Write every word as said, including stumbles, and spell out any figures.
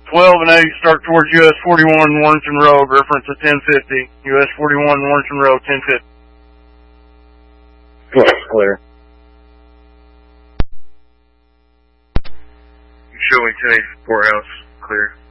twelve and eight, start towards U S forty-one, Warrenton Road, reference at ten fifty. U S forty-one, Warrenton Road, ten fifty. twelve, clear. Showing ten eight, Poorhouse, clear.